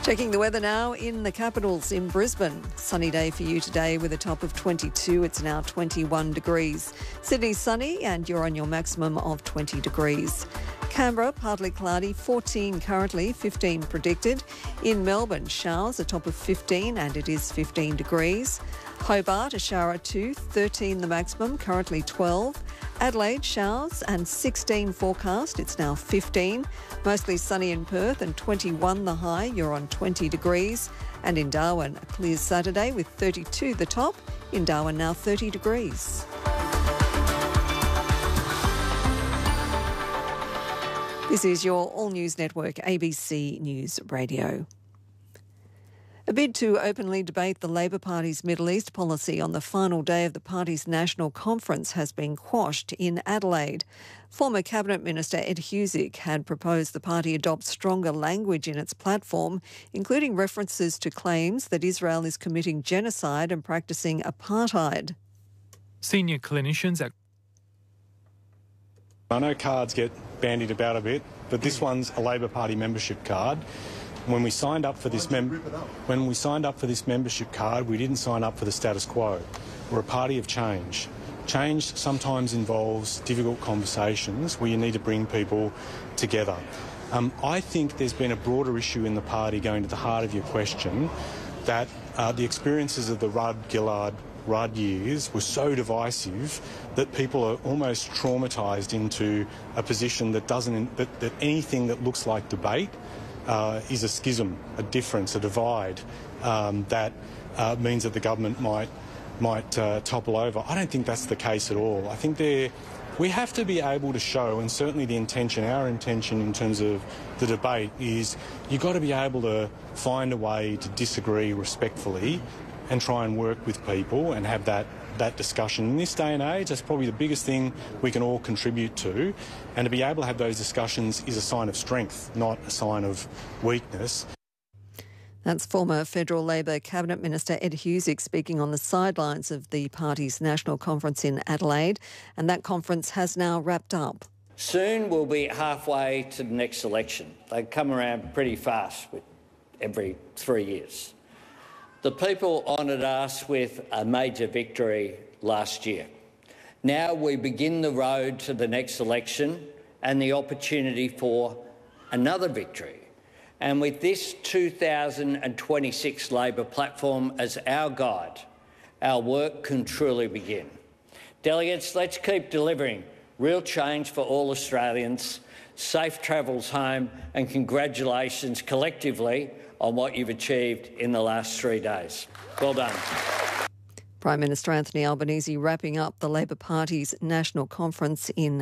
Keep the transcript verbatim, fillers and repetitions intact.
Checking the weather now in the capitals in Brisbane. Sunny day for you today with a top of twenty-two. It's now twenty-one degrees. Sydney sunny and you're on your maximum of twenty degrees. Canberra partly cloudy, fourteen currently, fifteen predicted. In Melbourne, showers, a top of fifteen and it is fifteen degrees. Hobart, a shower at two, thirteen the maximum, currently twelve. Adelaide, showers and sixteen forecast, it's now fifteen. Mostly sunny in Perth and twenty-one the high, you're on twenty degrees. And in Darwin, a clear Saturday with thirty-two the top. In Darwin now thirty degrees. This is your All News Network, A B C News Radio. A bid to openly debate the Labor Party's Middle East policy on the final day of the party's national conference has been quashed in Adelaide. Former Cabinet Minister Ed Husic had proposed the party adopt stronger language in its platform, including references to claims that Israel is committing genocide and practising apartheid. Senior clinicians at... I know cards get bandied about a bit, but this one's a Labor Party membership card. When we signed up for this mem- when we signed up for this membership card, we didn't sign up for the status quo. We're a party of change. Change sometimes involves difficult conversations where you need to bring people together. Um, I think there's been a broader issue in the party, going to the heart of your question, that uh, the experiences of the Rudd-Gillard Rudd years were so divisive that people are almost traumatised into a position that doesn't that, that anything that looks like debate Uh, is a schism, a difference, a divide um, that uh, means that the government might might uh, topple over. I don't think that's the case at all. I think there, we have to be able to show, and certainly the intention, our intention in terms of the debate is you've got to be able to find a way to disagree respectfully and try and work with people and have that that discussion. In this day and age, that's probably the biggest thing we can all contribute to, and to be able to have those discussions is a sign of strength, not a sign of weakness. That's former Federal Labor Cabinet Minister Ed Husic speaking on the sidelines of the party's national conference in Adelaide, and that conference has now wrapped up. Soon we'll be halfway to the next election. They come around pretty fast, with every three years. The people honoured us with a major victory last year. Now we begin the road to the next election and the opportunity for another victory. And with this two thousand twenty-six Labor platform as our guide, our work can truly begin. Delegates, let's keep delivering real change for all Australians, safe travels home, and congratulations collectively on what you've achieved in the last three days. Well done. Prime Minister Anthony Albanese wrapping up the Labor Party's national conference in